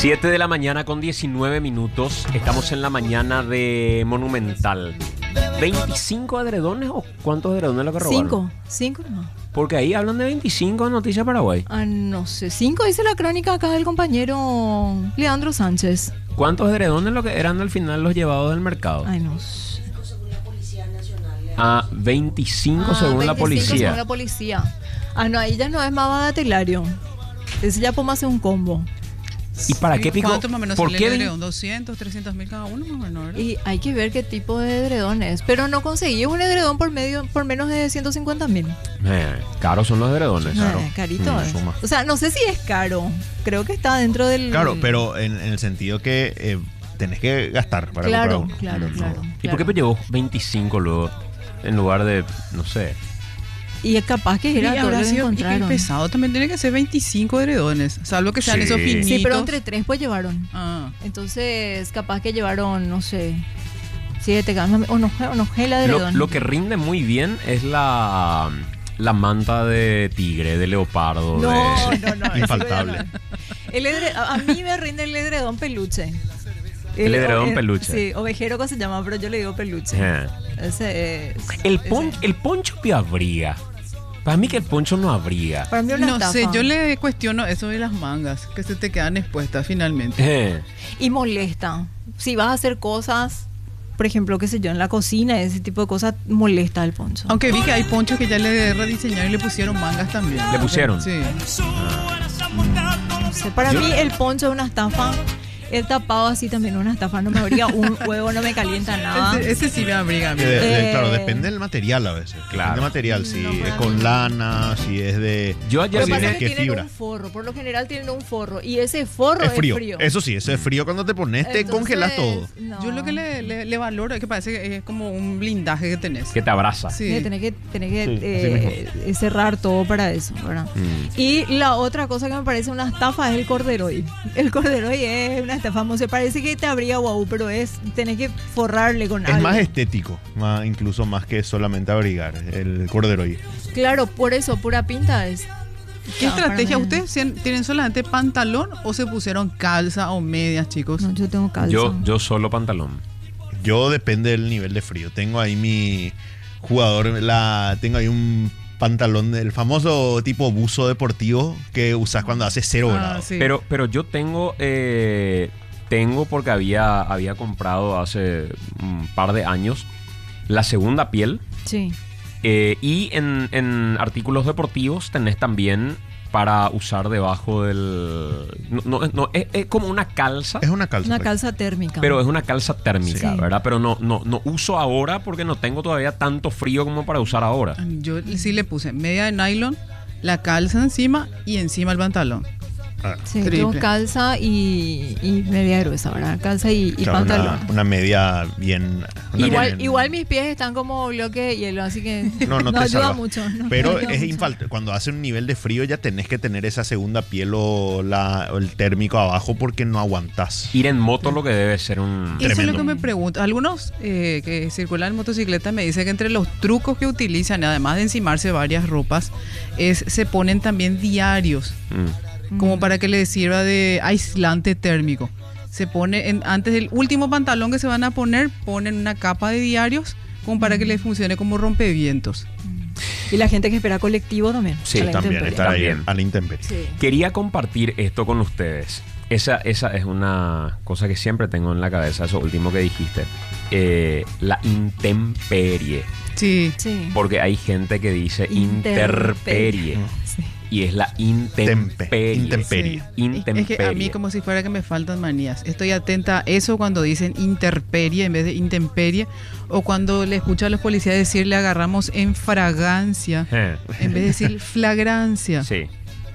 7 de la mañana con 19 minutos. Estamos en la mañana de Monumental. ¿25 edredones o cuántos edredones lo que robaron? 5 no. Porque ahí hablan de 25 en Noticias Paraguay. Ah, no sé. 5 dice la crónica acá del compañero Leandro Sánchez. ¿Cuántos edredones lo que eran al final los llevados del mercado? Ay, no sé. Ah, 25 según la 25 policía. según la policía. Ah, no, ahí ya no es más bagatelario. Ese ya podemos hacer un combo. ¿Y para qué pico? ¿Cuánto más o menos ¿Por sale qué el edredón? 200, 300 mil cada uno más o menos, ¿verdad? Y hay que ver qué tipo de edredón es. Pero no conseguí un edredón por menos de 150.000. Caros son los edredones. Claro. Carito es. Suma. O sea, no sé si es caro. Creo que está dentro del... Claro, pero en el sentido que tenés que gastar para Claro, comprar uno. claro. ¿Y por qué llevó 25 luego en lugar de, no sé? Y es capaz que Y era todo lo habrá que sido encontraron. pesado, también tiene que ser 25 edredones, salvo que sean Sí. esos finitos. Sí, pero entre 3 pues llevaron. Ah. Entonces, capaz que llevaron, no sé, 7 o no gela de edredón. Lo que rinde muy bien es la manta de tigre, de leopardo. No, de... no. Infaltable. A mí me rinde el edredón peluche. El edredón peluche. Sí, ovejero que se llama, pero yo le digo peluche. Ese es... El poncho te abriga. Para mí que el poncho no abriga. Para mí es una No estafa. sé, yo le cuestiono eso de las mangas, que se te quedan expuestas finalmente. Y molesta. Si vas a hacer cosas, por ejemplo, qué sé yo, en la cocina, ese tipo de cosas, molesta el poncho. Aunque vi que hay ponchos que ya le rediseñaron y le pusieron mangas también. ¿Le pusieron? Sí. No sé, para mí el poncho es una estafa. El tapado así también es una estafa. No me abría un huevo, no me calienta nada. Ese sí me abriga a mí. Claro, depende del material a veces. Claro. Depende del material, si No, es para con mí. lana, si es de... Yo ayer Lo que pasa vine... es que que tienen fibra. un forro. Por lo general tienen un forro. Y ese forro Es es frío. frío. Eso sí, eso es frío cuando te pones, te Entonces, congelas todo. no. Yo lo que le valoro es que parece que es como un blindaje que tenés. Que te abraza. Sí. Tenés que Sí, así cerrar todo para eso, ¿verdad? Y la otra cosa que me parece una estafa es el corderoy. El corderoy es una estafa. Se parece que te abría guau, pero tenés que forrarle con Es algo. más estético, incluso más que solamente abrigar el corderoy. Claro, por eso, pura pinta es. ¿Qué No, estrategia? para mí- ¿Ustedes tienen solamente pantalón o se pusieron calza o medias, chicos? No, yo tengo calza. Yo solo pantalón. Yo depende del nivel de frío. Tengo ahí mi jugador, tengo ahí un pantalón del famoso tipo buzo deportivo que usas cuando hace 0 grados. Sí. Pero yo tengo porque había comprado hace un par de años la segunda piel. Sí. Y en artículos deportivos tenés también para usar debajo del... No, es como una calza, Es una calza. Una calza térmica. pero es una calza térmica, Sí. ¿verdad? Pero no uso ahora porque no tengo todavía tanto frío como para usar ahora. Yo sí le puse media de nylon, la calza encima y encima el pantalón. Sí, Triple. tengo calza y media gruesa, ¿verdad? Calza y Claro, pantalón. una media bien... una bien- Igual mis pies están como bloque de hielo, así que No te ayuda salva. mucho. no Pero ayuda es mucho. infaltable. Cuando hace un nivel de frío ya tenés que tener esa segunda piel o el térmico abajo porque no aguantás. Ir en moto lo que debe ser un... Eso es lo Tremendo. que me pregunto. Algunos que circulan en motocicleta me dicen que entre los trucos que utilizan, además de encimarse varias ropas, se ponen también diarios, como para que les sirva de aislante térmico. Se pone antes del último pantalón que se van a poner, ponen una capa de diarios como para que les funcione como rompevientos. Y la gente que espera colectivo también. Sí, a la También intemperie. estar ahí También. a la intemperie. Sí. Quería compartir esto con ustedes. Esa es una cosa que siempre tengo en la cabeza, eso último que dijiste. La intemperie. Sí. Sí. Porque hay gente que dice interperie. Sí. Y es la intemperie. Intemperie. Intemperie. Es que a mí como si fuera que me faltan manías. Estoy atenta a eso cuando dicen interperie en vez de intemperie, o cuando le escucho a los policías decir le agarramos en fragancia en vez de decir flagrancia. Sí,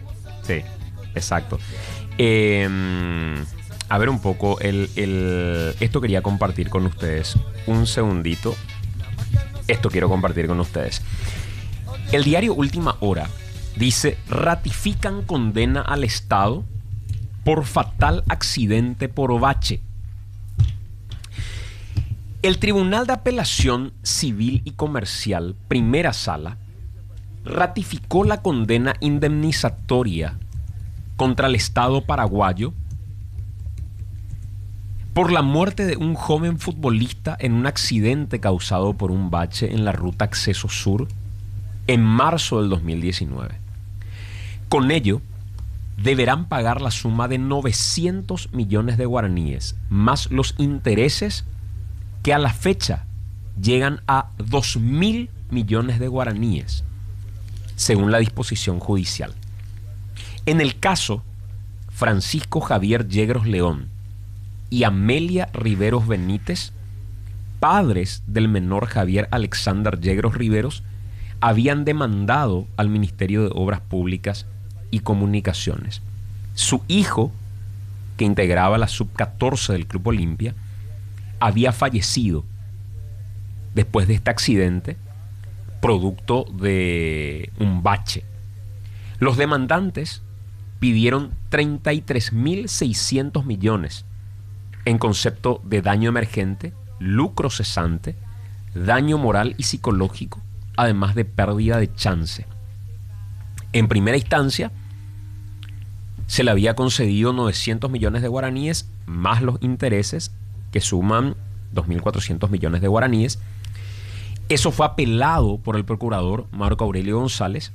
exacto. A ver un poco, esto quería compartir con ustedes. Un segundito. Esto quiero compartir con ustedes. El diario Última Hora dice: ratifican condena al Estado por fatal accidente por bache. El Tribunal de Apelación Civil y Comercial, Primera Sala, ratificó la condena indemnizatoria contra el Estado paraguayo por la muerte de un joven futbolista en un accidente causado por un bache en la ruta Acceso Sur en marzo del 2019. Con ello, deberán pagar la suma de 900 millones de guaraníes, más los intereses que a la fecha llegan a 2.000 millones de guaraníes, según la disposición judicial. En el caso, Francisco Javier Yegros León y Amelia Riveros Benítez, padres del menor Javier Alexander Yegros Riveros, habían demandado al Ministerio de Obras Públicas y Comunicaciones. Su hijo, que integraba la sub-14 del Club Olimpia, había fallecido después de este accidente, producto de un bache. Los demandantes pidieron 33.600 millones en concepto de daño emergente, lucro cesante, daño moral y psicológico, además de pérdida de chance. En primera instancia, se le había concedido 900 millones de guaraníes más los intereses, que suman 2.400 millones de guaraníes. Eso fue apelado por el procurador Marco Aurelio González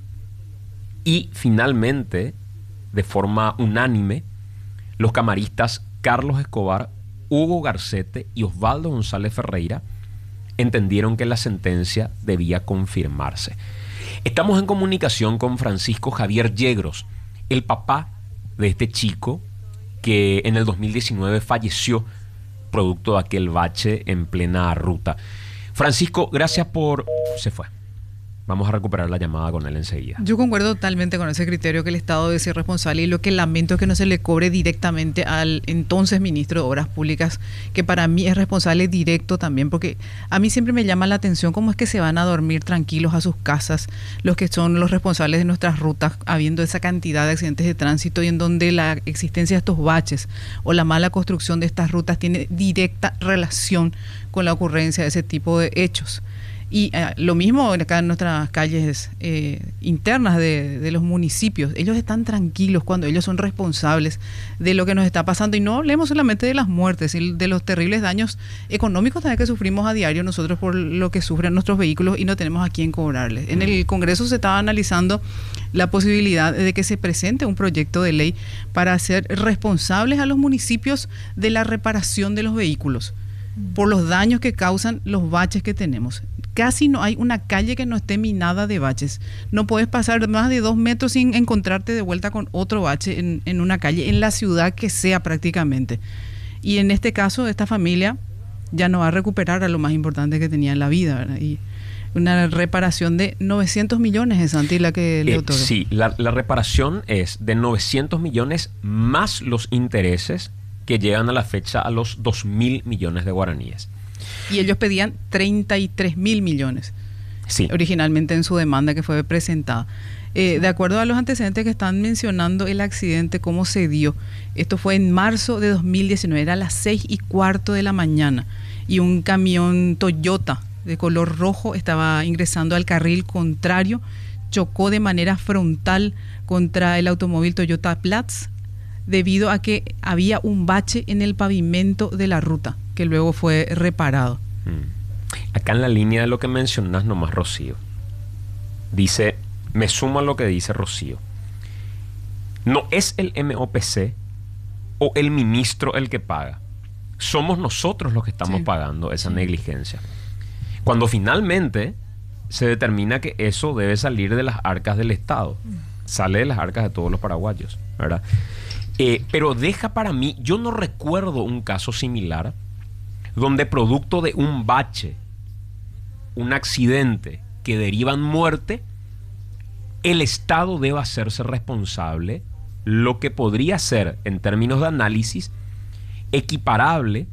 y finalmente, de forma unánime, los camaristas Carlos Escobar, Hugo Garcete y Osvaldo González Ferreira entendieron que la sentencia debía confirmarse. Estamos en comunicación con Francisco Javier Yegros, el papá de este chico que en el 2019 falleció producto de aquel bache en plena ruta. Francisco, gracias por... Se fue. Vamos a recuperar la llamada con él enseguida. Yo concuerdo totalmente con ese criterio que el Estado debe ser responsable, y lo que lamento es que no se le cobre directamente al entonces ministro de Obras Públicas, que para mí es responsable directo también, porque a mí siempre me llama la atención cómo es que se van a dormir tranquilos a sus casas los que son los responsables de nuestras rutas, habiendo esa cantidad de accidentes de tránsito y en donde la existencia de estos baches o la mala construcción de estas rutas tiene directa relación con la ocurrencia de ese tipo de hechos. Y lo mismo acá en nuestras calles internas de los municipios. Ellos están tranquilos cuando ellos son responsables de lo que nos está pasando. Y no hablemos solamente de las muertes y de los terribles daños económicos también que sufrimos a diario nosotros por lo que sufren nuestros vehículos y no tenemos a quién cobrarles. En el Congreso se estaba analizando la posibilidad de que se presente un proyecto de ley para hacer responsables a los municipios de la reparación de los vehículos por los daños que causan los baches que tenemos. Casi no hay una calle que no esté minada de baches. No puedes pasar más de 2 metros sin encontrarte de vuelta con otro bache en una calle, en la ciudad que sea prácticamente. Y en este caso, esta familia ya no va a recuperar a lo más importante que tenía en la vida, ¿verdad? Y una reparación de 900 millones es, Santi, la que le otorga. Sí, la reparación es de 900 millones más los intereses que llegan a la fecha a los 2.000 millones de guaraníes. Y ellos pedían 33.000 millones. Sí. Originalmente en su demanda que fue presentada. De acuerdo a los antecedentes que están mencionando el accidente, cómo se dio. Esto fue en marzo de 2019, era a las 6:15 de la mañana. Y un camión Toyota de color rojo estaba ingresando al carril contrario, chocó de manera frontal contra el automóvil Toyota Platz, debido a que había un bache en el pavimento de la ruta, que luego fue reparado. Acá en la línea de lo que mencionas nomás, Rocío, dice, me sumo a lo que dice Rocío, no es el MOPC o el ministro el que paga, somos nosotros los que estamos pagando esa negligencia. Cuando finalmente se determina que eso debe salir de las arcas del Estado, sale de las arcas de todos los paraguayos, ¿verdad? Pero deja para mí, yo no recuerdo un caso similar donde producto de un bache, un accidente que deriva en muerte, el Estado deba hacerse responsable, lo que podría ser, en términos de análisis, equiparable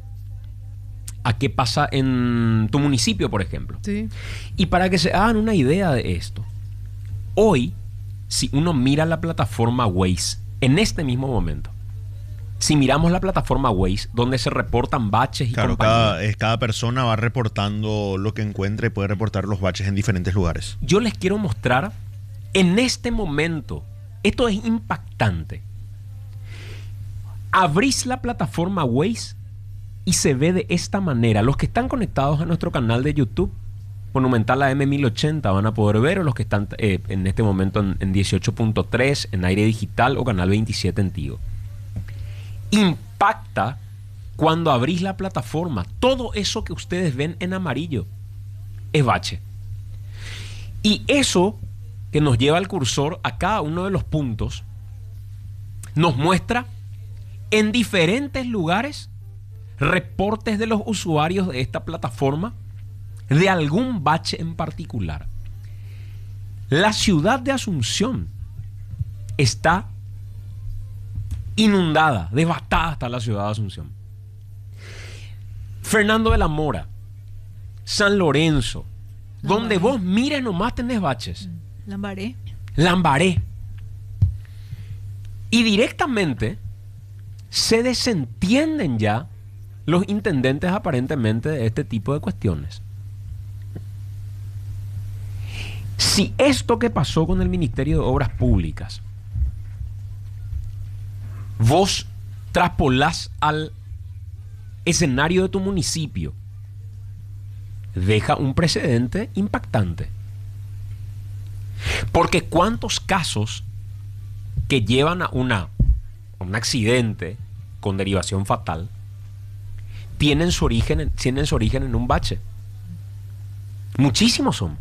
a qué pasa en tu municipio, por ejemplo. Sí. Y para que se hagan una idea de esto, hoy, si uno mira la plataforma Waze, en este mismo momento, si miramos la plataforma Waze, donde se reportan baches y claro, compañías, cada persona va reportando lo que encuentra y puede reportar los baches en diferentes lugares. yo les quiero mostrar en este momento, esto es impactante. Abrís la plataforma Waze y se ve de esta manera. Los que están conectados a nuestro canal de YouTube, Monumental AM 1080, van a poder ver, o los que están en este momento en 18.3, en aire digital, o canal 27 en Tigo. Impacta cuando abrís la plataforma. Todo eso que ustedes ven en amarillo es bache. Y eso que nos lleva el cursor a cada uno de los puntos nos muestra en diferentes lugares reportes de los usuarios de esta plataforma de algún bache en particular. La ciudad de Asunción está inundada, devastada está la ciudad de Asunción. Fernando de la Mora, San Lorenzo, donde vos mires nomás tenés baches. Lambaré. Y directamente se desentienden ya los intendentes aparentemente de este tipo de cuestiones. Si esto que pasó con el Ministerio de Obras Públicas vos traspolás al escenario de tu municipio, deja un precedente impactante. Porque cuántos casos que llevan a un accidente con derivación fatal tienen su origen en un bache. Muchísimos son.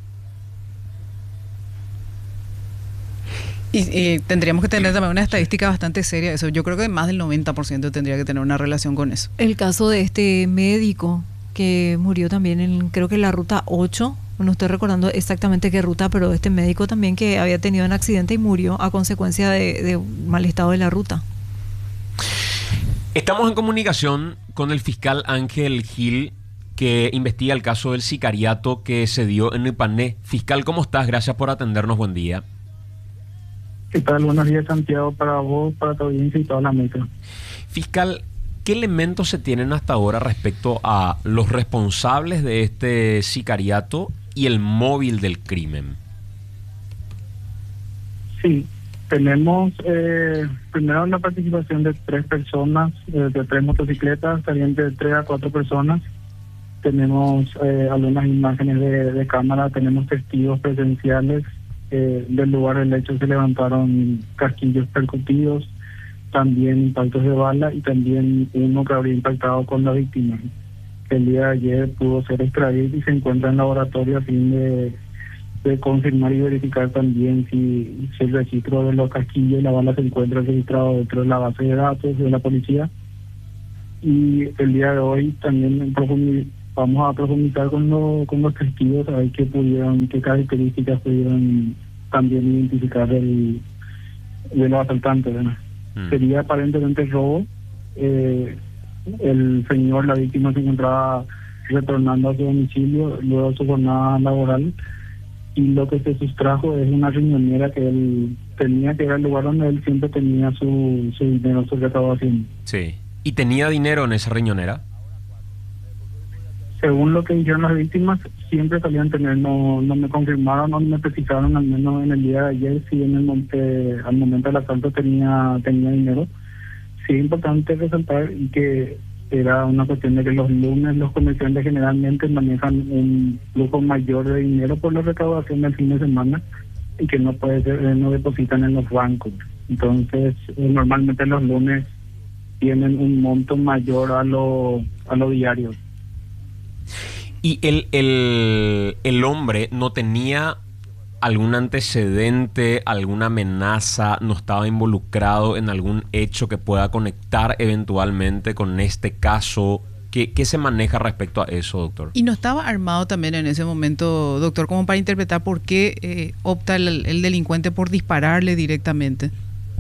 Y tendríamos que tener también una estadística bastante seria de eso. Yo creo que más del 90% tendría que tener una relación con eso. El caso de este médico que murió también creo que en la ruta 8, no estoy recordando exactamente qué ruta, pero este médico también que había tenido un accidente y murió a consecuencia de un mal estado de la ruta. Estamos en comunicación con el fiscal Ángel Gil, que investiga el caso del sicariato que se dio en Ipané. Fiscal, ¿cómo estás? Gracias por atendernos. Buen día. ¿Qué tal? Buenos días, Santiago, para vos, para tu audiencia y toda la meta. Fiscal, ¿qué elementos se tienen hasta ahora respecto a los responsables de este sicariato y el móvil del crimen? Sí, tenemos primero la participación de 3 personas, de 3 motocicletas, estarían de 3 a 4 personas. Tenemos algunas imágenes de cámara, tenemos testigos presenciales. Del lugar del hecho se levantaron casquillos percutidos, también impactos de bala y también uno que habría impactado con la víctima, que el día de ayer pudo ser extraído y se encuentra en laboratorio a fin de confirmar y verificar también si el registro de los casquillos y la bala se encuentra registrado dentro de la base de datos de la policía. Y el día de hoy también vamos a profundizar con los testigos a ver qué características pudieron también identificar de los asaltantes, ¿verdad? Sería aparentemente robo. El señor, la víctima, se encontraba retornando a su domicilio luego de su jornada laboral, y lo que se sustrajo es una riñonera que él tenía, que era el lugar donde él siempre tenía su dinero, su recaudación. Sí. ¿Y tenía dinero en esa riñonera? Según lo que dijeron las víctimas, siempre salían tener, no me confirmaron, no me precisaron, al menos en el día de ayer, si al momento del asalto tenía dinero. Sí es importante resaltar y que era una cuestión de que los lunes los comerciantes generalmente manejan un flujo mayor de dinero por la recaudación del fin de semana y que no depositan en los bancos. Entonces, normalmente los lunes tienen un monto mayor a lo diario. ¿Y el hombre no tenía algún antecedente, alguna amenaza, no estaba involucrado en algún hecho que pueda conectar eventualmente con este caso? ¿Qué se maneja respecto a eso, doctor? ¿Y no estaba armado también en ese momento, doctor, como para interpretar por qué opta el delincuente por dispararle directamente?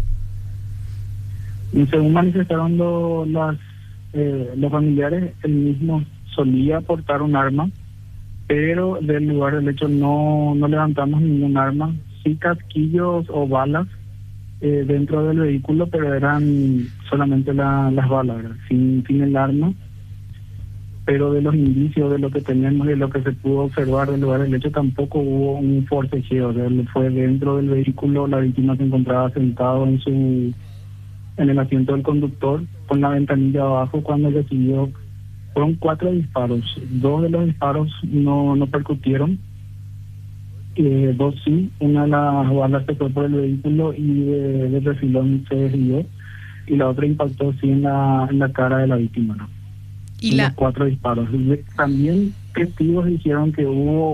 Y según manifestaron los familiares, él mismo solía portar un arma, pero del lugar del hecho no levantamos ningún arma, sí casquillos o balas dentro del vehículo, pero eran solamente las balas, sin el arma. Pero de los indicios, de lo que tenemos, de lo que se pudo observar del lugar del hecho, tampoco hubo un forcejeo. Fue dentro del vehículo, la víctima se encontraba sentado en en el asiento del conductor con la ventanilla abajo cuando recibió. Fueron 4 disparos. 2 de los disparos no percutieron. 2 sí. Una de las balas se fue por el vehículo y de refilón se desvió. Y la otra impactó sí en la cara de la víctima, ¿no? Y Los 4 disparos. También testigos dijeron que hubo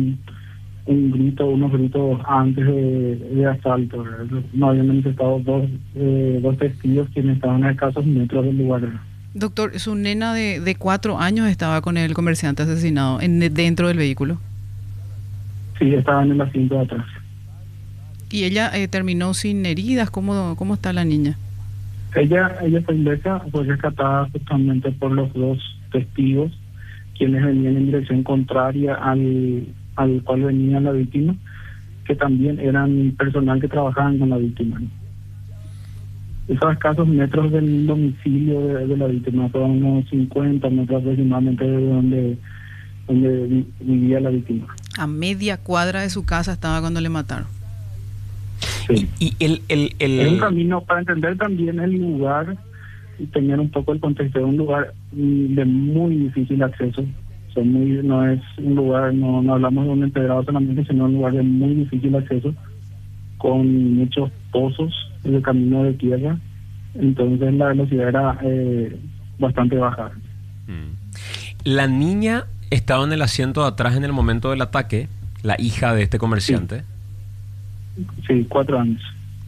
unos gritos antes de asalto. No habían manifestado dos testigos quienes estaban a escasos metros del lugar. Doctor, su nena de 4 años estaba con el comerciante asesinado dentro del vehículo. Sí, estaba en el asiento de atrás. ¿Y ella terminó sin heridas? ¿Cómo está la niña? Ella fue ilesa, fue rescatada justamente por los 2 testigos, quienes venían en dirección contraria al cual venía la víctima, que también eran personal que trabajaban con la víctima. Esos a escasos metros del domicilio de la víctima, fueron unos 50 metros aproximadamente de donde vivía la víctima. A media cuadra de su casa estaba cuando le mataron. Sí. Y Es un camino para entender también el lugar y tener un poco el contexto. Es un lugar de muy difícil acceso. No es un lugar, no hablamos de un empedrado solamente, sino un lugar de muy difícil acceso, con muchos pozos de camino de tierra. Entonces la velocidad era bastante baja. La niña estaba en el asiento de atrás en el momento del ataque, la hija de este comerciante. Sí, 4 años.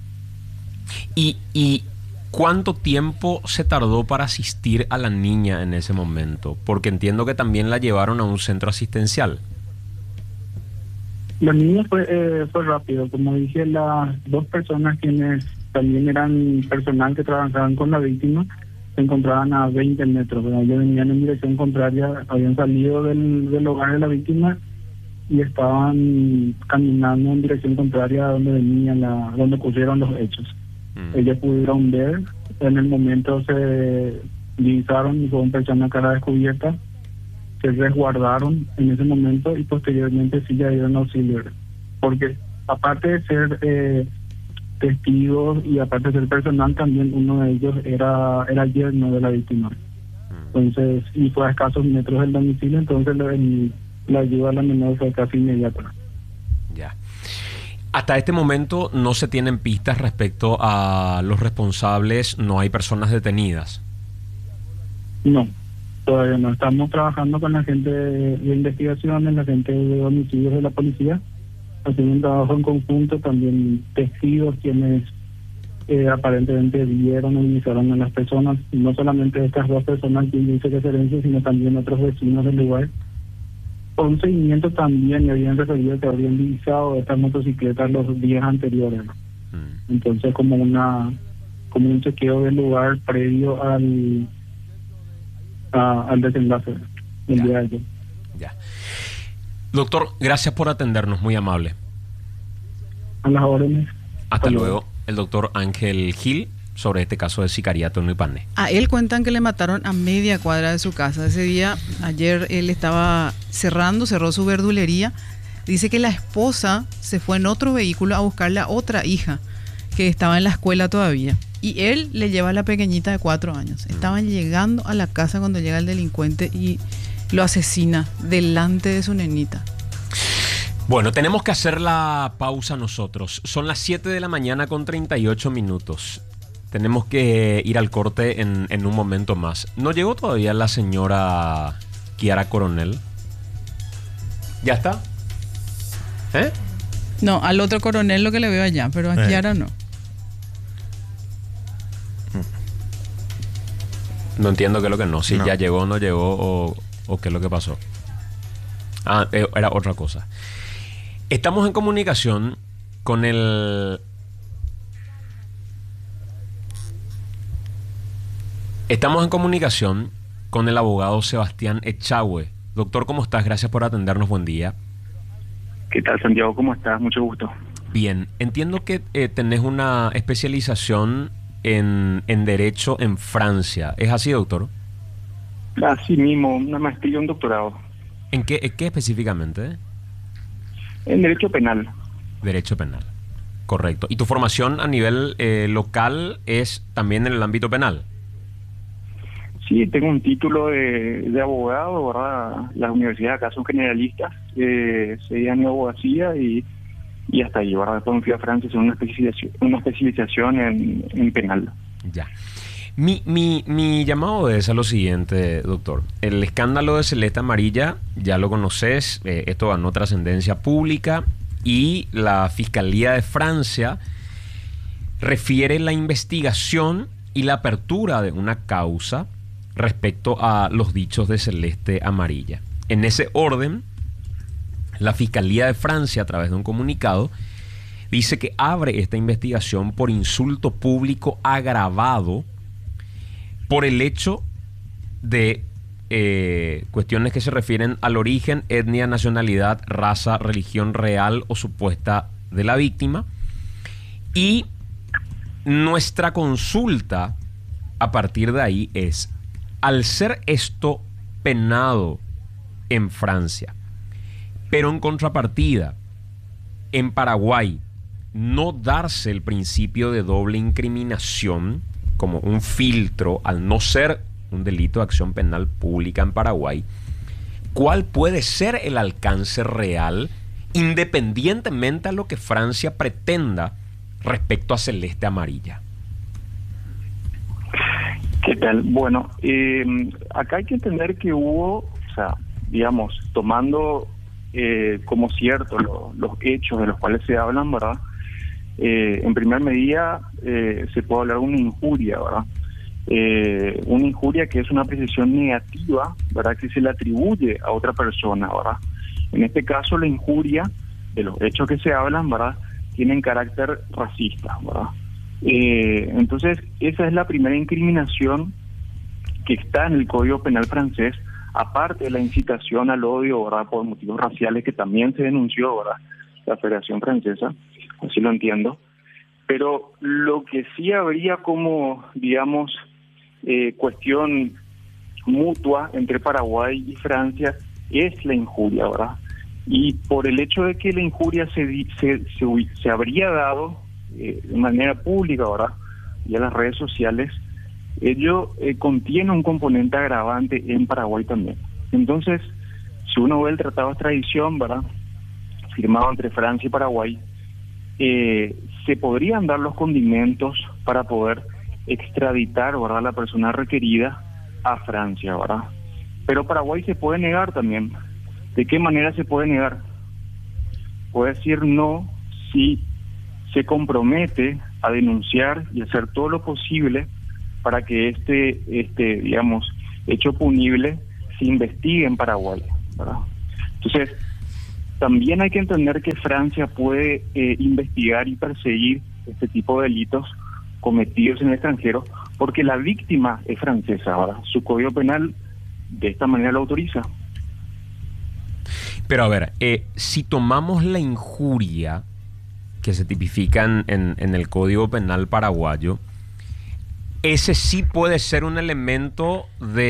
¿Y cuánto tiempo se tardó para asistir a la niña en ese momento? Porque entiendo que también la llevaron a un centro asistencial. La niña fue rápido. Como dije, las 2 personas quienes también eran personal que trabajaban con la víctima se encontraban a 20 metros. Ellos venían en dirección contraria, habían salido del hogar de la víctima y estaban caminando en dirección contraria a donde donde ocurrieron los hechos. Ellos pudieron ver, en el momento se divisaron y fueron personas a cara descubierta, se resguardaron en ese momento y posteriormente sí ya dieron auxilio. Porque aparte de ser testigos y aparte de ser personal, también uno de ellos era yerno de la víctima. Entonces, y fue a escasos metros del domicilio, entonces la ayuda a la menor fue casi inmediata. Ya. Hasta este momento no se tienen pistas respecto a los responsables, no hay personas detenidas. No, todavía no. Estamos trabajando con la gente de investigaciones, la gente de homicidios de la policía, haciendo un trabajo en conjunto, también testigos quienes aparentemente vieron o iniciaron a las personas, y no solamente estas 2 personas que hice referencia, sino también otros vecinos del lugar. Por un seguimiento también, y habían referido que habrían divisado estas motocicletas los días anteriores, ¿no? Entonces como un chequeo del lugar previo al desenlace del día de ayer. Ya. Doctor, gracias por atendernos, muy amable. A las órdenes. Hasta luego. El doctor Ángel Gil, sobre este caso de sicariato en Nuipane. A él cuentan que le mataron a media cuadra de su casa. Ese día, ayer, él estaba cerró su verdulería. Dice que la esposa se fue en otro vehículo a buscarle a otra hija que estaba en la escuela todavía. Y él le lleva a la pequeñita de 4 años. Estaban llegando a la casa cuando llega el delincuente y lo asesina delante de su nenita. Bueno, tenemos que hacer la pausa nosotros. Son las 7 de la mañana con 38 minutos. Tenemos que ir al corte en un momento más. ¿No llegó todavía la señora Kiara Coronel? ¿Ya está? ¿Eh? No, al otro coronel lo que le veo allá, pero a Kiara no. No entiendo qué es lo que no. Si No. ya llegó, no llegó o qué es lo que pasó. Ah, era otra cosa. Estamos en comunicación con el... Estamos en comunicación con el abogado Sebastián Echagüe. Doctor, ¿cómo estás? Gracias por atendernos. Buen día. ¿Qué tal, Santiago? ¿Cómo estás? Mucho gusto. Bien, entiendo que tenés una especialización en Derecho en Francia. ¿Es así, doctor? Así mismo, una maestría y un doctorado. ¿En qué específicamente? En Derecho Penal. Derecho Penal. Correcto. ¿Y tu formación a nivel local es también en el ámbito penal? Sí, tengo un título de abogado, ¿verdad? Las universidades acá son generalistas, 6 años de abogacía y hasta ahí, ¿verdad? Después me fui a Francia a hacer una especialización en penal. Ya. Mi llamado es a lo siguiente, doctor. El escándalo de Celeste Amarilla, ya lo conoces, esto ganó trascendencia pública y la Fiscalía de Francia refiere la investigación y la apertura de una causa respecto a los dichos de Celeste Amarilla. En ese orden, la Fiscalía de Francia, a través de un comunicado, dice que abre esta investigación por insulto público agravado por el hecho de cuestiones que se refieren al origen, etnia, nacionalidad, raza, religión real o supuesta de la víctima. Y nuestra consulta a partir de ahí es, al ser esto penado en Francia, pero en contrapartida, en Paraguay, no darse el principio de doble incriminación como un filtro al no ser un delito de acción penal pública en Paraguay, ¿cuál puede ser el alcance real independientemente a lo que Francia pretenda respecto a Celeste Amarilla? ¿Qué tal? Bueno, acá hay que entender que hubo, o sea, digamos, tomando como cierto los hechos de los cuales se hablan, ¿verdad? En primer medida se puede hablar de una injuria, ¿verdad? Una injuria que es una apreciación negativa, ¿verdad? Que se le atribuye a otra persona, ¿verdad? En este caso, la injuria de los hechos que se hablan, ¿verdad? Tienen carácter racista, ¿verdad? Entonces, esa es la primera incriminación que está en el Código Penal francés, aparte de la incitación al odio, ¿verdad? Por motivos raciales, que también se denunció, ¿verdad? La Federación Francesa, así lo entiendo. Pero lo que sí habría como, digamos, cuestión mutua entre Paraguay y Francia es la injuria, ¿verdad? Y por el hecho de que la injuria se habría dado de manera pública, ¿verdad? Y a las redes sociales, ello contiene un componente agravante en Paraguay también. Entonces, si uno ve el tratado de extradición, ¿verdad? Firmado entre Francia y Paraguay, se podrían dar los condimentos para poder extraditar, ¿verdad?, a la persona requerida a Francia, ¿verdad? Pero Paraguay se puede negar también. ¿De qué manera se puede negar? Puede decir no si se compromete a denunciar y hacer todo lo posible para que este digamos, hecho punible se investigue en Paraguay, ¿verdad? Entonces, también hay que entender que Francia puede investigar y perseguir este tipo de delitos cometidos en el extranjero porque la víctima es francesa, ¿verdad? Su Código Penal de esta manera lo autoriza. Pero a ver, si tomamos la injuria que se tipifica en el Código Penal paraguayo, ese sí puede ser un elemento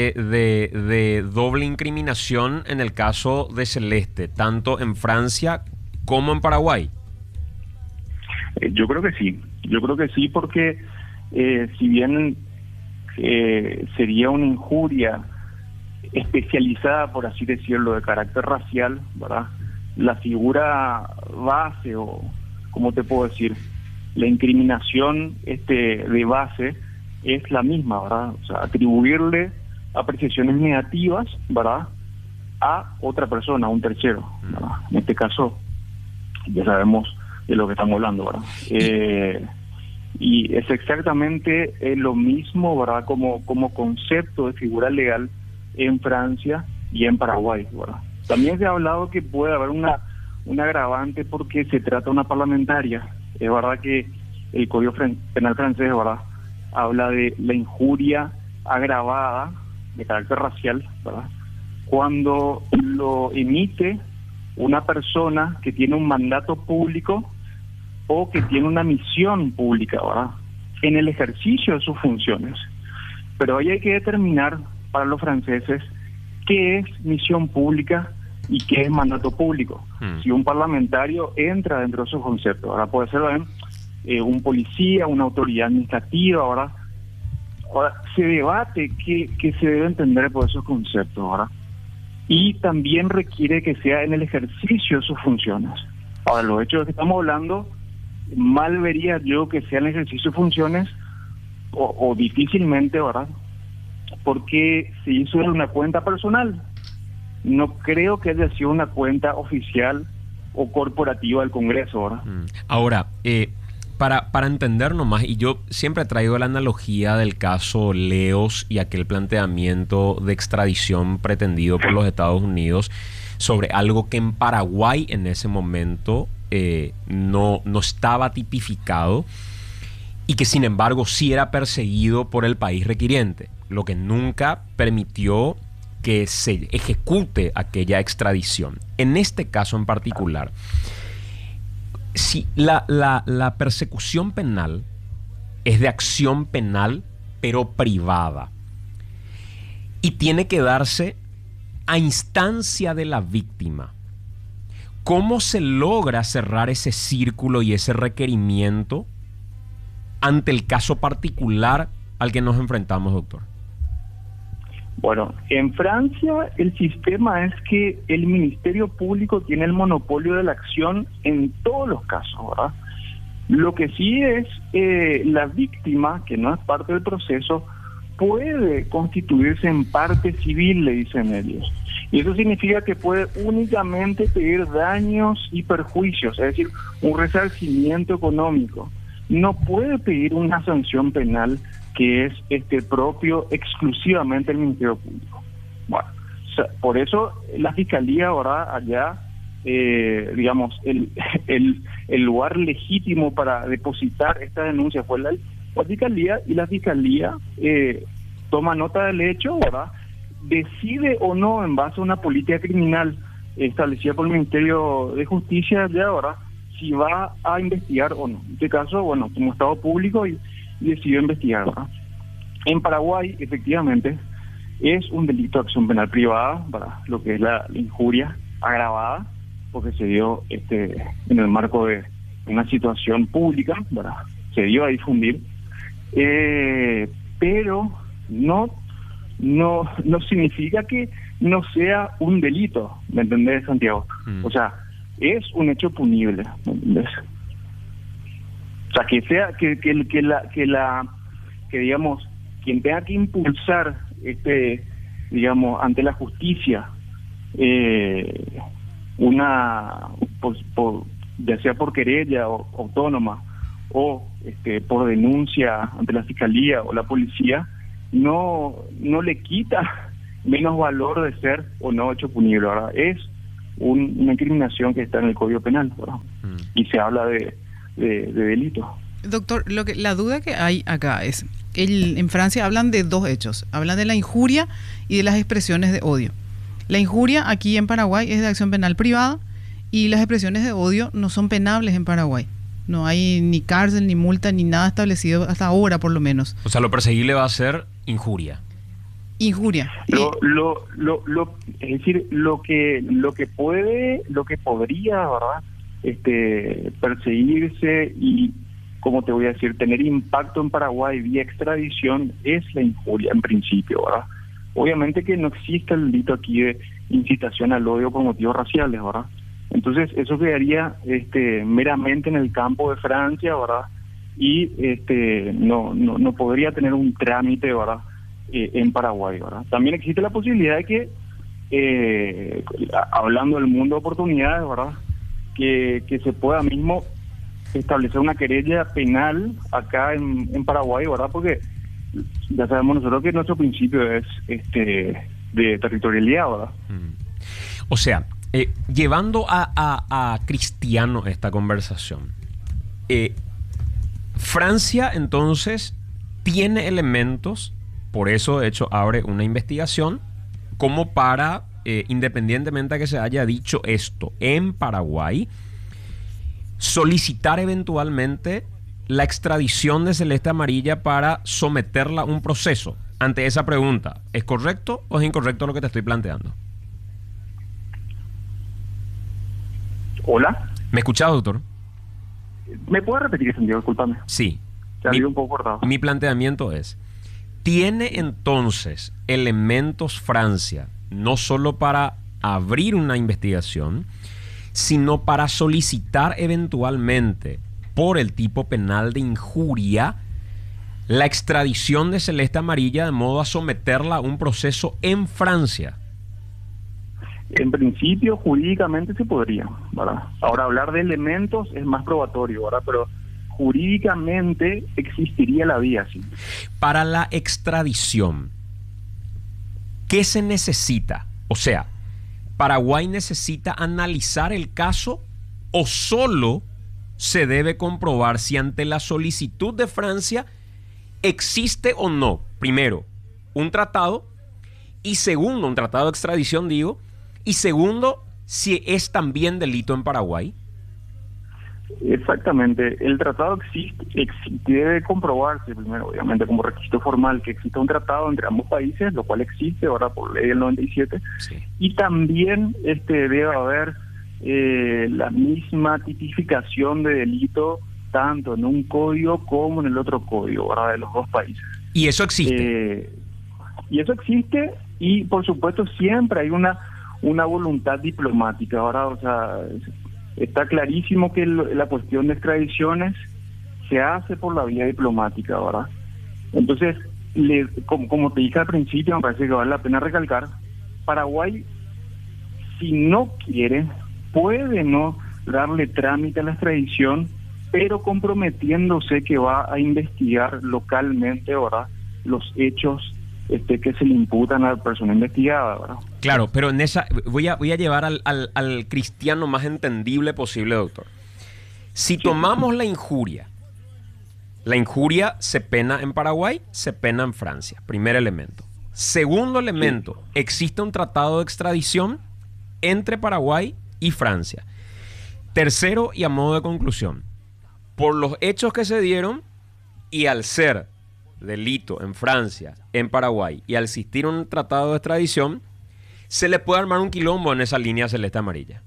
de doble incriminación en el caso de Celeste, tanto en Francia como en Paraguay. Yo creo que sí, porque si bien sería una injuria especializada, por así decirlo, de carácter racial, ¿verdad? La figura base, o ¿cómo te puedo decir? La incriminación de base es la misma, ¿verdad? O sea, atribuirle apreciaciones negativas, ¿verdad?, a otra persona, a un tercero, ¿verdad? En este caso, ya sabemos de lo que estamos hablando, ¿verdad? Y es exactamente lo mismo, ¿verdad?, como concepto de figura legal en Francia y en Paraguay, ¿verdad? También se ha hablado que puede haber un agravante porque se trata de una parlamentaria. Es verdad que el Código Penal francés, ¿verdad?, habla de la injuria agravada de carácter racial, ¿verdad?, cuando lo emite una persona que tiene un mandato público o que tiene una misión pública, ¿verdad?, en el ejercicio de sus funciones. Pero ahí hay que determinar para los franceses qué es misión pública y qué es mandato público. Si un parlamentario entra dentro de esos conceptos, ahora puede ser un policía, una autoridad administrativa, ¿verdad? Ahora, se debate qué se debe entender por esos conceptos, ¿verdad? Y también requiere que sea en el ejercicio de sus funciones. Ahora, los hechos de que estamos hablando, mal vería yo que sea en el ejercicio de funciones, o difícilmente, ¿verdad? Porque se hizo en una cuenta personal. No creo que haya sido una cuenta oficial o corporativa del Congreso, ¿verdad? Ahora, para entendernos más, y yo siempre he traído la analogía del caso Leos y aquel planteamiento de extradición pretendido por los Estados Unidos sobre algo que en Paraguay en ese momento no estaba tipificado y que sin embargo sí era perseguido por el país requiriente, lo que nunca permitió que se ejecute aquella extradición. En este caso en particular, si la persecución penal es de acción penal, pero privada, y tiene que darse a instancia de la víctima, ¿cómo se logra cerrar ese círculo y ese requerimiento ante el caso particular al que nos enfrentamos, doctor? Bueno, en Francia el sistema es que el Ministerio Público tiene el monopolio de la acción en todos los casos, ¿verdad? Lo que sí es la víctima, que no es parte del proceso, puede constituirse en parte civil, le dicen ellos. Y eso significa que puede únicamente pedir daños y perjuicios, es decir, un resarcimiento económico. No puede pedir una sanción penal que es propio exclusivamente del Ministerio Público. Bueno, o sea, por eso la Fiscalía ahora allá, digamos, el lugar legítimo para depositar esta denuncia fue la Fiscalía, y la Fiscalía toma nota del hecho, ¿verdad? Decide o no en base a una política criminal establecida por el Ministerio de Justicia de ahora, si va a investigar o no. En este caso, bueno, como Estado público y decidió investigar, ¿verdad? En Paraguay, efectivamente, es un delito de acción penal privada, para lo que es la injuria agravada, porque se dio en el marco de una situación pública, ¿verdad? Se dio a difundir, pero no significa que no sea un delito, ¿me entendés, Santiago? O sea, es un hecho punible, ¿me entendés? O sea, que sea que digamos, quien tenga que impulsar digamos, ante la justicia ya sea por querella o autónoma o por denuncia ante la Fiscalía o la policía, no le quita menos valor de ser o no hecho punible, ¿verdad? Es una incriminación que está en el Código Penal, ¿verdad? Y se habla de delito. Doctor, la duda que hay acá es, en Francia hablan de dos hechos, hablan de la injuria y de las expresiones de odio. La injuria aquí en Paraguay es de acción penal privada y las expresiones de odio no son penables en Paraguay. No hay ni cárcel, ni multa, ni nada establecido hasta ahora, por lo menos. O sea, lo perseguible va a ser injuria. Injuria. Es decir, lo que podría, ¿verdad? Perseguirse y, como te voy a decir, tener impacto en Paraguay vía extradición es la injuria en principio, ¿verdad? Obviamente que no existe el delito aquí de incitación al odio por motivos raciales, ¿verdad? Entonces eso quedaría meramente en el campo de Francia, ¿verdad? Y no podría tener un trámite, ¿verdad? En Paraguay, ¿verdad? También existe la posibilidad de que, hablando del mundo de oportunidades, ¿verdad? Que se pueda mismo establecer una querella penal acá en Paraguay, ¿verdad? Porque ya sabemos nosotros que nuestro principio es de territorialidad, ¿verdad? O sea, llevando a Cristiano esta conversación, Francia entonces tiene elementos, por eso de hecho abre una investigación, como para, independientemente de que se haya dicho esto en Paraguay, solicitar eventualmente la extradición de Celeste Amarilla para someterla a un proceso. Ante esa pregunta, ¿es correcto o es incorrecto lo que te estoy planteando? Hola. ¿Me escuchas, doctor? ¿Me puede repetir, Santiago? Discúlpame. Sí. Se ha ido un poco cortado. Mi planteamiento es, ¿tiene entonces elementos Francia no solo para abrir una investigación, sino para solicitar eventualmente por el tipo penal de injuria la extradición de Celeste Amarilla de modo a someterla a un proceso en Francia? En principio, jurídicamente se podría, ¿verdad? Ahora, hablar de elementos es más probatorio, ¿verdad? Pero jurídicamente existiría la vía, sí. Para la extradición, ¿qué se necesita? O sea, ¿Paraguay necesita analizar el caso o solo se debe comprobar si ante la solicitud de Francia existe o no, primero, un tratado y segundo, un tratado de extradición, digo, y segundo, si es también delito en Paraguay? Exactamente. El tratado debe comprobarse primero, obviamente, como requisito formal, que exista un tratado entre ambos países, lo cual existe ahora por ley del 97, Sí. y también debe haber la misma tipificación de delito tanto en un código como en el otro código, ¿verdad? De los dos países. Y eso existe. Y eso existe, y por supuesto siempre hay una voluntad diplomática. Ahora, o sea, está clarísimo que la cuestión de extradiciones se hace por la vía diplomática, ¿verdad? Entonces, como te dije al principio, me parece que vale la pena recalcar, Paraguay, si no quiere, puede no darle trámite a la extradición, pero comprometiéndose que va a investigar localmente, ¿verdad?, los hechos que se le imputan a la persona investigada, ¿verdad? Claro, pero en esa voy a llevar al cristiano más entendible posible, doctor. Si tomamos la injuria se pena en Paraguay, se pena en Francia. Primer elemento. Segundo elemento, existe un tratado de extradición entre Paraguay y Francia. Tercero, y a modo de conclusión, por los hechos que se dieron y al ser delito en Francia, en Paraguay, y al existir un tratado de extradición, se le puede armar un quilombo en esa línea celeste amarilla.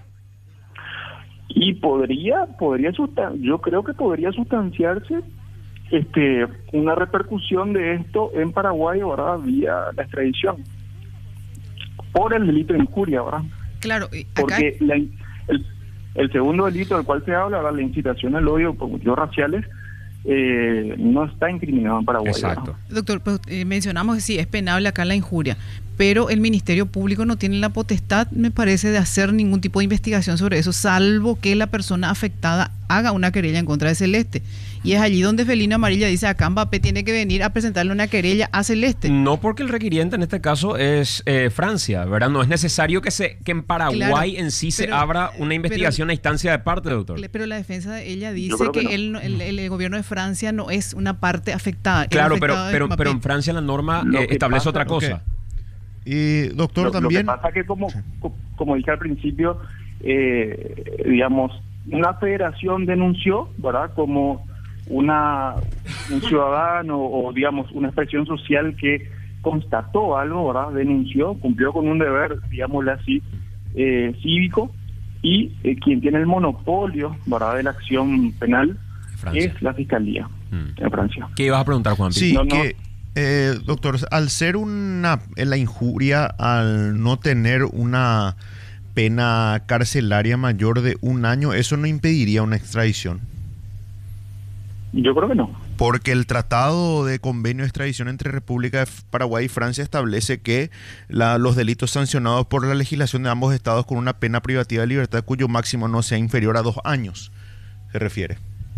Y yo creo que podría sustanciarse una repercusión de esto en Paraguay, ¿verdad?, vía la extradición por el delito de injuria, ¿verdad? Claro, acá... Porque el segundo delito del cual se habla, ¿verdad?, la incitación al odio por motivos raciales, no está incriminado en Paraguay. Exacto. ¿verdad? Doctor, pues, mencionamos que sí, es penable acá la injuria, pero el Ministerio Público no tiene la potestad, me parece, de hacer ningún tipo de investigación sobre eso, salvo que la persona afectada haga una querella en contra de Celeste. Y es allí donde Felino Amarilla dice, acá Mbappé tiene que venir a presentarle una querella a Celeste. No, porque el requiriente en este caso es Francia, ¿verdad? No es necesario que en Paraguay, claro, en sí se abra una investigación a instancia de parte, doctor. Pero la defensa de ella dice que no. el gobierno de Francia no es una parte afectada. Claro, pero en Francia la norma establece otra cosa. Y doctor, también... Lo que pasa que como dije al principio, digamos, una federación denunció, ¿verdad?, como un ciudadano o digamos una expresión social que constató algo, ¿verdad?, denunció, cumplió con un deber, digámosle así, cívico, y quien tiene el monopolio, ¿verdad?, de la acción penal Francia. Es la Fiscalía en Francia. ¿Qué ibas a preguntar, Juan? Sí, doctor, al ser la injuria, al no tener una pena carcelaria mayor de 1 año, ¿eso no impediría una extradición? Yo creo que no. Porque el Tratado de Convenio de Extradición entre República de Paraguay y Francia establece que los delitos sancionados por la legislación de ambos estados con una pena privativa de libertad cuyo máximo no sea inferior a 2 años, se refiere.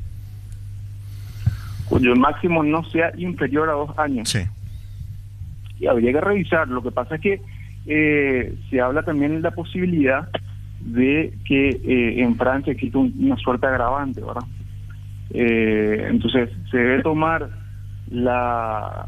Cuyo máximo no sea inferior a 2 años. Sí. Y habría que revisar. Lo que pasa es que se habla también de la posibilidad de que en Francia existe una suerte agravante, ¿verdad? Entonces se debe tomar la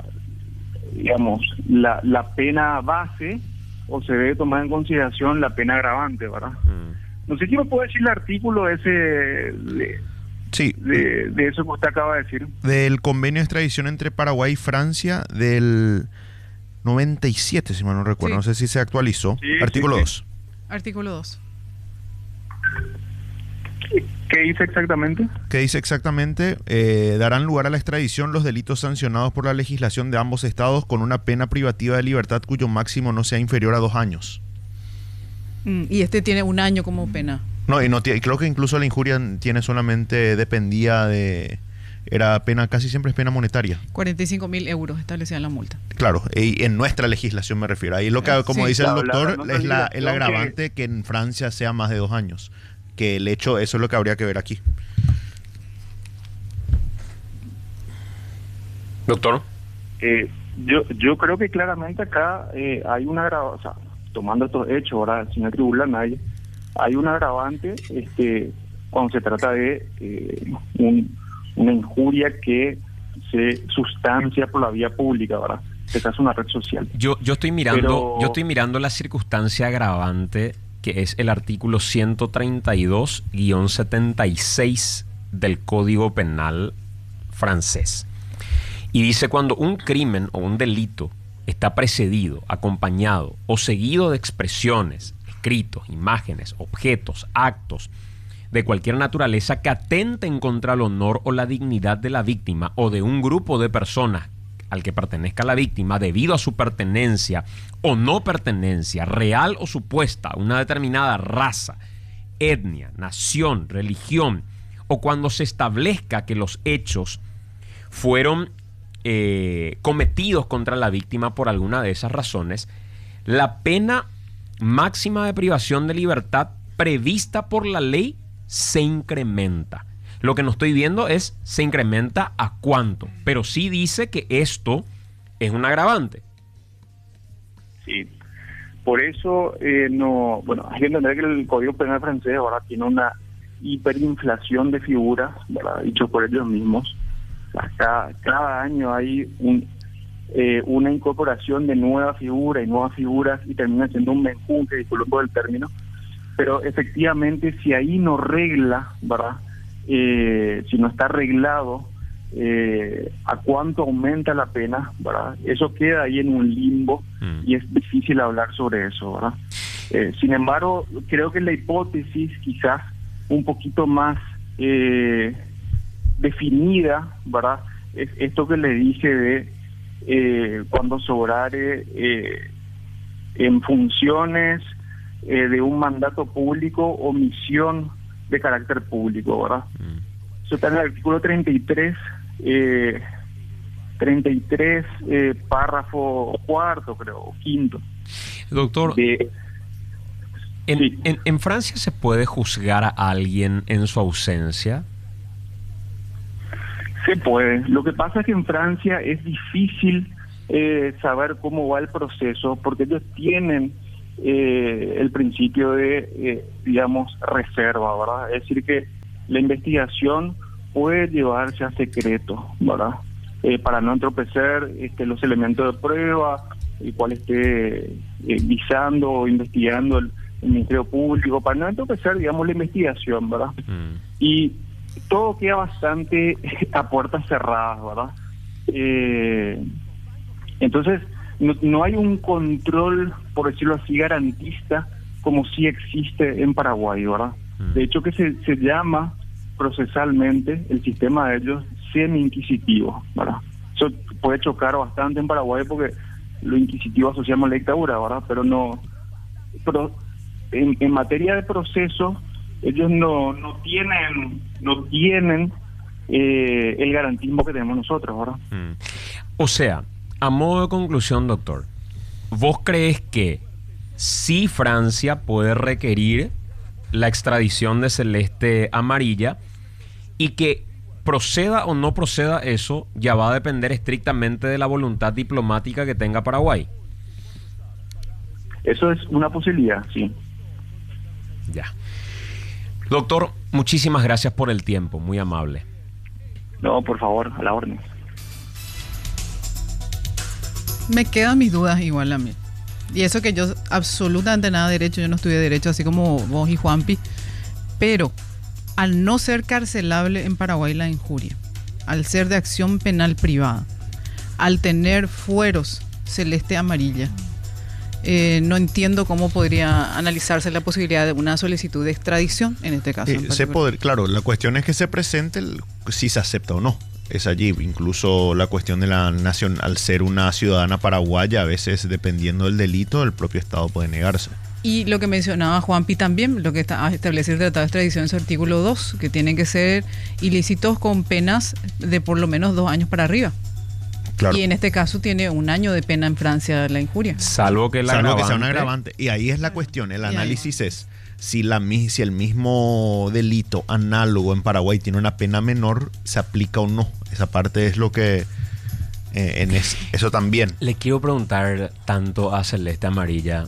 pena base o se debe tomar en consideración la pena agravante, ¿verdad? No sé si me puede decir el artículo ese Sí. De eso que usted acaba de decir. Del convenio de extradición entre Paraguay y Francia del 97, si mal no recuerdo. Sí. No sé si se actualizó. Sí, artículo sí, 2. Artículo 2. ¿Qué dice exactamente? ¿Qué dice exactamente? Darán lugar a la extradición los delitos sancionados por la legislación de ambos estados con una pena privativa de libertad cuyo máximo no sea inferior a 2 años. Y este tiene 1 año como pena. No, y creo que incluso la injuria tiene solamente, dependía de... Era pena, casi siempre es pena monetaria. 45.000 euros establecida la multa. Claro, y en nuestra legislación me refiero. Ahí lo que, como dice el doctor, es el agravante que en Francia sea más de 2 años. Que el hecho, eso es lo que habría que ver aquí. Doctor. Yo creo que claramente acá hay un agravante, o sea, tomando estos hechos, ahora sin atribuirle a nadie, hay un agravante cuando se trata de una injuria que se sustancia por la vía pública, ¿verdad? Se hace una red social. Yo estoy mirando la circunstancia agravante que es el artículo 132-76 del Código Penal francés. Y dice: cuando un crimen o un delito está precedido, acompañado o seguido de expresiones, escritos, imágenes, objetos, actos de cualquier naturaleza que atenten contra el honor o la dignidad de la víctima o de un grupo de personas al que pertenezca la víctima debido a su pertenencia o no pertenencia, real o supuesta, a una determinada raza, etnia, nación, religión, o cuando se establezca que los hechos fueron cometidos contra la víctima por alguna de esas razones, la pena máxima de privación de libertad prevista por la ley se incrementa. Lo que no estoy viendo es se incrementa a cuánto, pero sí dice que esto es un agravante. Sí, por eso bueno, hay que entender que el Código Penal francés ahora tiene una hiperinflación de figuras, ¿verdad? Dicho por ellos mismos. Cada año hay una incorporación de nuevas figuras y termina siendo un menjunje, disculpen por el término, pero efectivamente si ahí no regla, ¿verdad? Si no está arreglado a cuánto aumenta la pena, ¿verdad? Eso queda ahí en un limbo y es difícil hablar sobre eso, ¿verdad? Sin embargo, creo que la hipótesis quizás un poquito más definida, ¿verdad? Es esto que le dije de cuando sobrare en funciones de un mandato público o misión de carácter público, ¿verdad? Eso está en el artículo 33, párrafo cuarto, creo, o quinto. Doctor, ¿en Francia se puede juzgar a alguien en su ausencia? Se puede. Lo que pasa es que en Francia es difícil saber cómo va el proceso, porque ellos tienen el principio de, digamos, reserva, ¿verdad? Es decir, que la investigación puede llevarse a secreto, ¿verdad? Para no entorpecer los elementos de prueba, el cual esté visando o investigando el Ministerio Público, para no entorpecer, digamos, la investigación, ¿verdad? Y todo queda bastante a puertas cerradas, ¿verdad? Entonces, no hay un control, por decirlo así, garantista, como sí existe en Paraguay, ¿verdad? De hecho, que se llama procesalmente el sistema de ellos semi-inquisitivo, ¿verdad? Eso puede chocar bastante en Paraguay porque lo inquisitivo asociamos a la dictadura, ¿verdad? Pero en materia de proceso, ellos no tienen el garantismo que tenemos nosotros, ¿verdad? O sea, a modo de conclusión, doctor, ¿vos crees que sí Francia puede requerir la extradición de Celeste Amarilla y que proceda o no proceda eso ya va a depender estrictamente de la voluntad diplomática que tenga Paraguay? Eso es una posibilidad, sí. Ya. Doctor, muchísimas gracias por el tiempo, muy amable. No, por favor, a la orden. Me quedan mis dudas igual a mí. Y eso que yo absolutamente nada de derecho, yo no estudié derecho así como vos y Juanpi, pero al no ser carcelable en Paraguay la injuria, al ser de acción penal privada, al tener fueros Celeste Amarilla, no entiendo cómo podría analizarse la posibilidad de una solicitud de extradición en este caso. Claro, la cuestión es que se presente si se acepta o no. Es allí, incluso la cuestión de la nación, al ser una ciudadana paraguaya, a veces dependiendo del delito, el propio Estado puede negarse. Y lo que mencionaba Juanpi también, lo que establece el Tratado de Extradición en su artículo 2, que tienen que ser ilícitos con penas de por lo menos 2 años para arriba. Claro. Y en este caso tiene 1 año de pena en Francia la injuria. Salvo que sea un agravante. Y ahí es la cuestión, el análisis es si el mismo delito análogo en Paraguay tiene una pena menor, se aplica o no. Esa parte es lo que eso también. Le quiero preguntar tanto a Celeste Amarilla,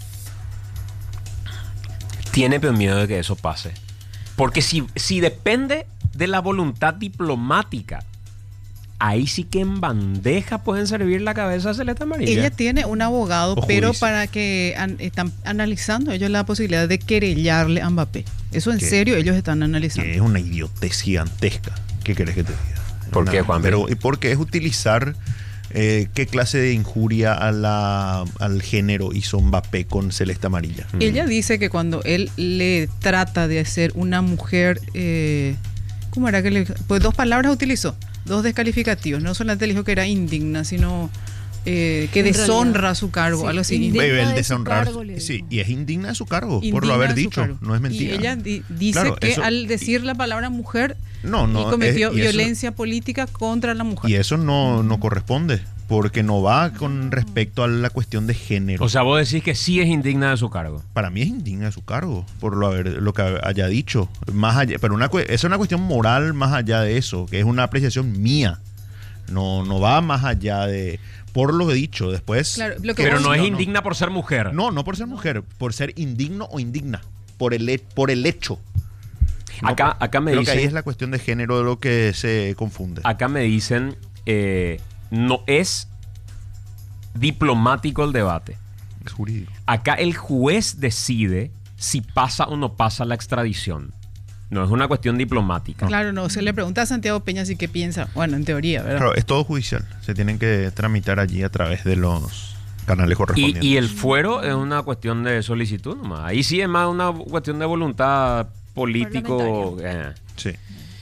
¿tiene miedo de que eso pase? Porque si depende de la voluntad diplomática, ahí sí que en bandeja pueden servir la cabeza a Celeste Amarilla. Ella tiene un abogado, pero para que están analizando ellos la posibilidad de querellarle a Mbappé. Eso en serio ellos están analizando. Que es una idiotez gigantesca. ¿Qué querés que te diga? ¿Por qué, Juan? Pero porque es utilizar qué clase de injuria al género hizo Mbappé con Celeste Amarilla. Ella dice que cuando él le trata de hacer una mujer, ¿cómo era que pues 2 palabras utilizó, 2 descalificativos. No solamente le dijo que era indigna, sino que deshonra su cargo, algo así. El deshonrar, sí, y es indigna de su cargo, por lo haber dicho, no es mentira. Y ella dice que al decir la palabra mujer, cometió violencia política contra la mujer. Y eso no corresponde, porque no va con respecto a la cuestión de género. O sea, vos decís que sí es indigna de su cargo. Para mí es indigna de su cargo, por lo que haya dicho. Más allá, pero es una cuestión moral más allá de eso, que es una apreciación mía. No va más allá de... Por lo dicho, después... Claro, pero no es indigna por ser mujer. No por ser mujer, por ser indigno o indigna, por el hecho. Acá me dicen... Creo que ahí es la cuestión de género de lo que se confunde. Acá me dicen, no es diplomático el debate. Es jurídico. Acá el juez decide si pasa o no pasa la extradición. No es una cuestión diplomática. Claro, no. Se le pregunta a Santiago Peña si qué piensa. Bueno, en teoría, ¿verdad? Claro, es todo judicial. Se tienen que tramitar allí a través de los canales correspondientes. Y el fuero es una cuestión de solicitud nomás. Ahí sí es más una cuestión de voluntad político. Sí.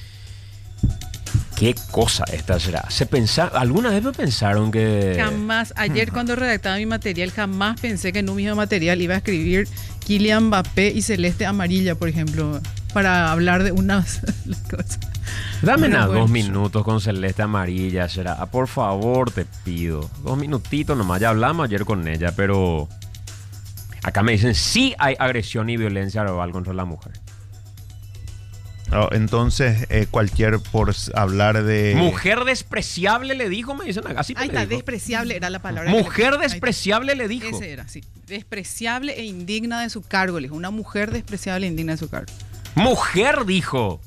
¿Qué cosa esta será? ¿Alguna vez me pensaron que...? Jamás. Ayer cuando redactaba mi material, jamás pensé que en un mismo material iba a escribir Kylian Mbappé y Celeste Amarilla, por ejemplo, para hablar de unas cosas. Dame 2 minutos con Celeste Amarilla, será. Por favor, te pido. 2 minutitos nomás. Ya hablamos ayer con ella, pero... Acá me dicen, sí hay agresión y violencia verbal contra la mujer. Entonces, por hablar de... Mujer despreciable le dijo, me dicen acá. Sí, ahí está, despreciable era la palabra. Mujer despreciable le dijo. Ese era, sí. Despreciable e indigna de su cargo, le dijo. Una mujer despreciable e indigna de su cargo. Mujer dijo.